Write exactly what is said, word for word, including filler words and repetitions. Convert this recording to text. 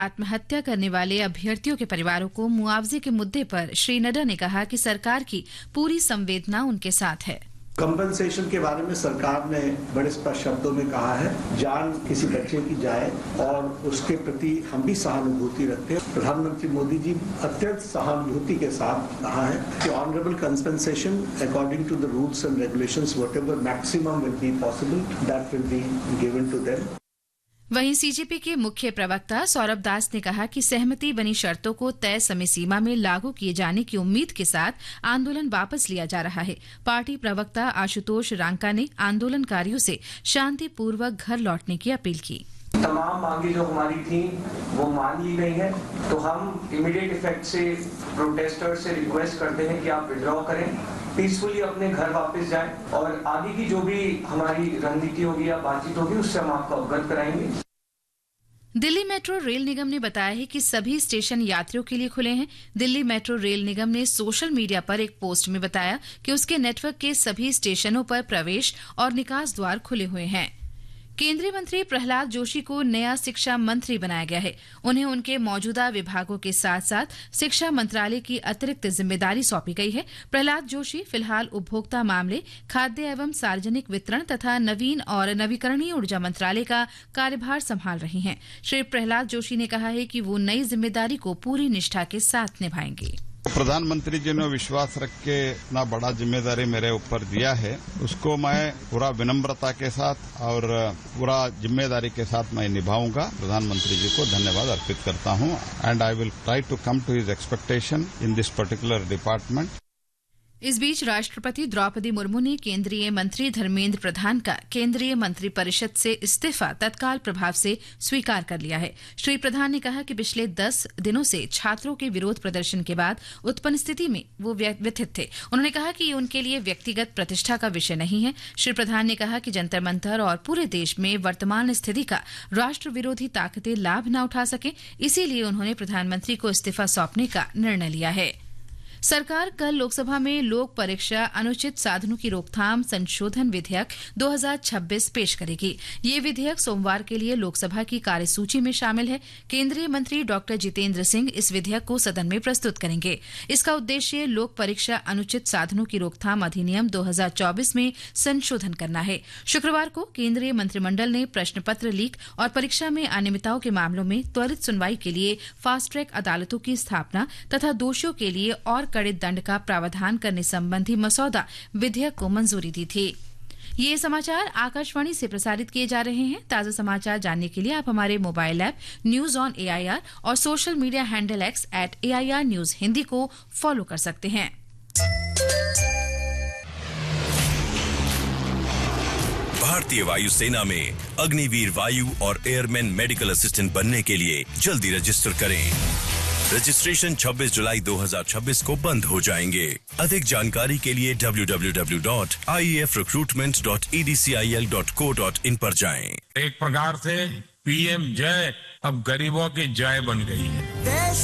आत्महत्या करने वाले अभ्यर्थियों के परिवारों को मुआवजे के मुद्दे पर श्री नड्डा ने कहा कि सरकार की पूरी संवेदना उनके साथ है। कंपनसेशन के बारे में सरकार ने बड़े स्पष्ट शब्दों में कहा है, जान किसी बच्चे की जाए और उसके प्रति हम भी सहानुभूति रखते हैं। प्रधानमंत्री मोदी जी अत्यंत सहानुभूति के साथ कहा है कि honourable compensation according to the rules and regulations whatever maximum will be possible that will be given to them. वहीं सीजेपी के मुख्य प्रवक्ता सौरभ दास ने कहा कि सहमति बनी शर्तों को तय समय सीमा में लागू किए जाने की उम्मीद के साथ आंदोलन वापस लिया जा रहा है। पार्टी प्रवक्ता आशुतोष रांका ने आंदोलनकारियों से शांतिपूर्वक घर लौटने की अपील की। तमाम मांगे जो हमारी थी वो मान ली गई हैं, तो हम इमीडिएट इफेक्ट से प्रोटेस्टर्स से रिक्वेस्ट करते हैं कि आप विड्रॉ करें, पीसफुली अपने घर वापस जाएं और आगे की जो भी हमारी रणनीति होगी या बातचीत होगी उससे हम आपको अवगत कराएंगे। दिल्ली मेट्रो रेल निगम ने बताया है कि सभी स्टेशन यात्रियों के लिए खुले हैं। दिल्ली मेट्रो रेल निगम ने सोशल मीडिया पर एक पोस्ट में बताया कि उसके नेटवर्क के सभी स्टेशनों पर प्रवेश और निकास द्वार खुले हुए हैं। केंद्रीय मंत्री प्रहलाद जोशी को नया शिक्षा मंत्री बनाया गया है। उन्हें उनके मौजूदा विभागों के साथ साथ शिक्षा मंत्रालय की अतिरिक्त जिम्मेदारी सौंपी गई है। प्रहलाद जोशी फिलहाल उपभोक्ता मामले, खाद्य एवं सार्वजनिक वितरण तथा नवीन और नवीकरणीय ऊर्जा मंत्रालय का कार्यभार संभाल रही हैं। श्री प्रहलाद जोशी ने कहा है कि वो नई जिम्मेदारी को पूरी निष्ठा के साथ निभाएंगे। प्रधानमंत्री जी ने विश्वास रख के इतना बड़ा जिम्मेदारी मेरे ऊपर दिया है, उसको मैं पूरा विनम्रता के साथ और पूरा जिम्मेदारी के साथ मैं निभाऊंगा। प्रधानमंत्री जी को धन्यवाद अर्पित करता हूं and I will try to come to his expectation in this particular department. इस बीच राष्ट्रपति द्रौपदी मुर्मू ने केंद्रीय मंत्री धर्मेंद्र प्रधान का केंद्रीय मंत्रिपरिषद से इस्तीफा तत्काल प्रभाव से स्वीकार कर लिया है। श्री प्रधान ने कहा कि पिछले दस दिनों से छात्रों के विरोध प्रदर्शन के बाद उत्पन्न स्थिति में वो व्यथित थे। उन्होंने कहा कि ये उनके लिए व्यक्तिगत प्रतिष्ठा का विषय नहीं है। श्री प्रधान ने कहा कि जंतर मंतर और पूरे देश में वर्तमान स्थिति का राष्ट्र विरोधी ताकतें लाभ न उठा सके, इसीलिए उन्होंने प्रधानमंत्री को इस्तीफा सौंपने का निर्णय लिया है। सरकार कल लोकसभा में लोक परीक्षा अनुचित साधनों की रोकथाम संशोधन विधेयक दो हज़ार छब्बीस पेश करेगी। ये विधेयक सोमवार के लिए लोकसभा की कार्यसूची में शामिल है। केंद्रीय मंत्री डॉक्टर जितेंद्र सिंह इस विधेयक को सदन में प्रस्तुत करेंगे। इसका उद्देश्य लोक परीक्षा अनुचित साधनों की रोकथाम अधिनियम दो हज़ार चौबीस में संशोधन करना है। शुक्रवार को केंद्रीय मंत्रिमंडल ने प्रश्न पत्र लीक और परीक्षा में अनियमितताओं के मामलों में त्वरित सुनवाई के लिए फास्ट ट्रैक अदालतों की स्थापना तथा दोषियों के लिए और कड़े दंड का प्रावधान करने संबंधी मसौदा विधेयक को मंजूरी दी थी। ये समाचार आकाशवाणी से प्रसारित किए जा रहे हैं। ताजा समाचार जानने के लिए आप हमारे mobile app news on AIR और social media handle x eight AIR news Hindi को फॉलो कर सकते हैं। भारतीय वायुसेना में अग्निवीर वायु और एयरमैन मेडिकल असिस्टेंट बनने के लिए जल्दी रजिस्टर करें। रजिस्ट्रेशन छब्बीस जुलाई दो हज़ार छब्बीस को बंद हो जाएंगे। अधिक जानकारी के लिए W W W dot I F recruitment dot E D C I L dot co dot in पर जाएं। एक प्रकार से पीएम जय अब गरीबों की जय बन गई है।